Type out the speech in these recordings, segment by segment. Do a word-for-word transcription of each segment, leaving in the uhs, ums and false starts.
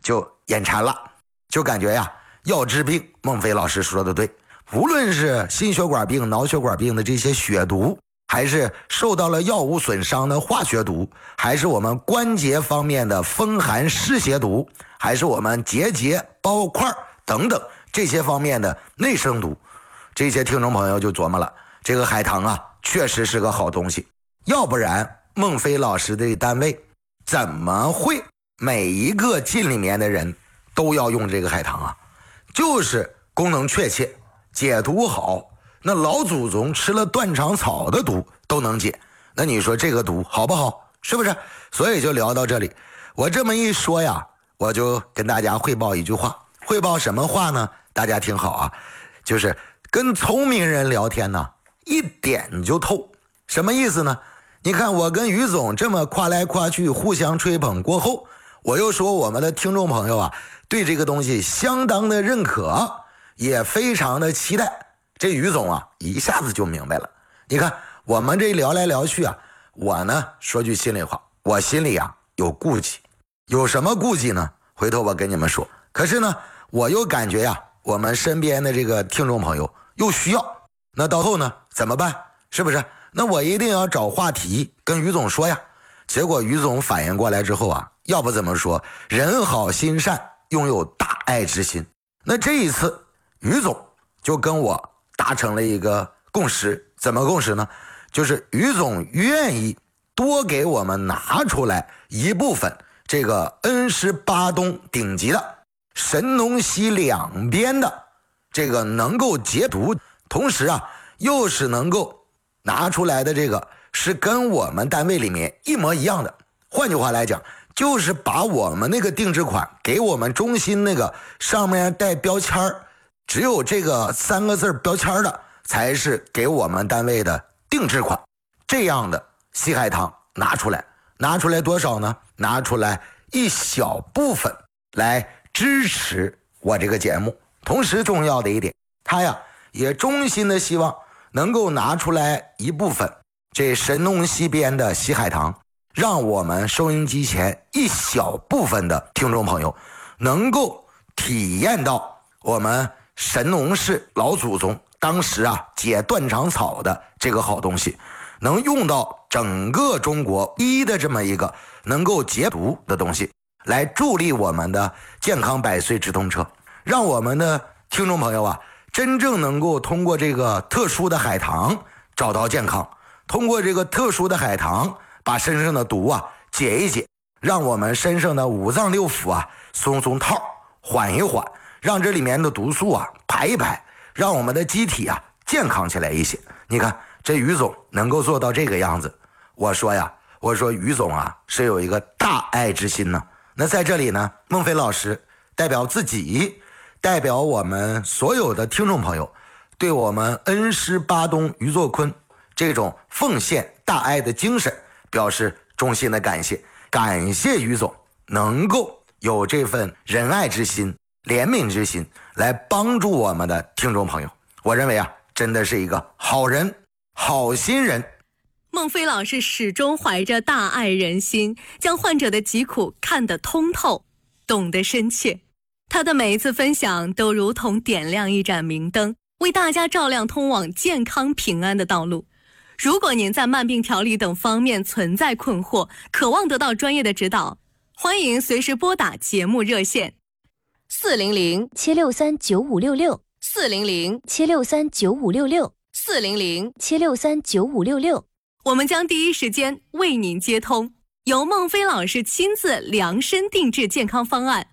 就眼馋了，就感觉呀要治病，孟非老师说的对，无论是心血管病、脑血管病的这些血毒，还是受到了药物损伤的化学毒，还是我们关节方面的风寒湿邪毒，还是我们结节、包块等等这些方面的内生毒，这些听众朋友就琢磨了，这个海棠啊确实是个好东西，要不然孟非老师的单位怎么会每一个进里面的人都要用这个海棠啊？就是功能确切，解毒好，那老祖宗吃了断肠草的毒都能解，那你说这个毒好不好？是不是？所以就聊到这里。我这么一说呀，我就跟大家汇报一句话。汇报什么话呢？大家听好啊，就是跟聪明人聊天呢，一点就透。什么意思呢？你看我跟于总这么夸来夸去，互相吹捧过后，我又说我们的听众朋友啊，对这个东西相当的认可，也非常的期待。这于总啊一下子就明白了。你看我们这聊来聊去啊，我呢说句心里话，我心里啊有顾忌。有什么顾忌呢？回头我跟你们说。可是呢我又感觉呀，我们身边的这个听众朋友又需要，那到后呢怎么办？是不是？那我一定要找话题跟于总说呀。结果于总反应过来之后啊，要不怎么说人好心善，拥有大爱之心。那这一次于总就跟我达成了一个共识。怎么共识呢？就是于总愿意多给我们拿出来一部分这个恩施巴东顶级的神农西两边的这个能够解毒，同时啊又是能够拿出来的这个是跟我们单位里面一模一样的。换句话来讲，就是把我们那个定制款给我们中心那个上面带标签，只有这个三个字标签的才是给我们单位的定制款。这样的西海棠拿出来，拿出来多少呢？拿出来一小部分来支持我这个节目。同时重要的一点，他呀也衷心的希望能够拿出来一部分这神农西边的西海棠，让我们收音机前一小部分的听众朋友能够体验到我们神农氏老祖宗当时啊解断肠草的这个好东西，能用到整个中国一的这么一个能够解毒的东西，来助力我们的健康百岁直通车，让我们的听众朋友啊真正能够通过这个特殊的海棠找到健康，通过这个特殊的海棠把身上的毒啊解一解，让我们身上的五脏六腑啊松松套，缓一缓，让这里面的毒素啊排一排，让我们的机体啊健康起来一些。你看这于总能够做到这个样子，我说呀，我说于总啊是有一个大爱之心呢。那在这里呢，孟非老师代表自己，代表我们所有的听众朋友，对我们恩施巴东于作坤这种奉献大爱的精神表示衷心的感谢。感谢于总能够有这份仁爱之心、怜悯之心来帮助我们的听众朋友。我认为啊，真的是一个好人、好心人。 孟非老师始终怀着大爱人心，将患者的疾苦看得通透，懂得深切。他的每一次分享都如同点亮一盏明灯，为大家照亮通往健康平安的道路。如果您在慢病调理等方面存在困惑，渴望得到专业的指导，欢迎随时拨打节目热线四零零七六三九五六六四零零七六三九五六六四零零七六三九五六六， 我们将第一时间为您接通，由孟非老师亲自量身定制健康方案。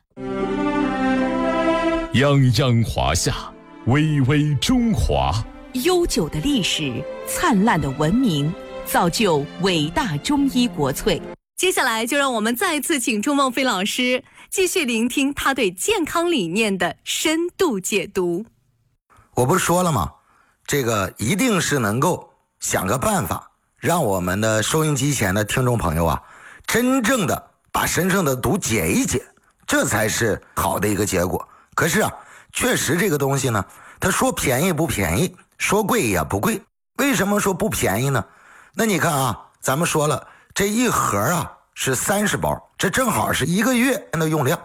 泱泱华夏，巍巍中华。 悠久的历史，灿烂的文明，造就伟大中医国粹。 接下来就让我们再次请出孟非老师，继续聆听他对健康理念的深度解读。 我不是说了吗？这个一定是能够想个办法，让我们的收音机前的听众朋友啊，真正的把身上的毒解一解，这才是好的一个结果。可是啊，确实这个东西呢，他说便宜不便宜，说贵也不贵。为什么说不便宜呢？那你看啊，咱们说了，这一盒啊是三十包，这正好是一个月的用量。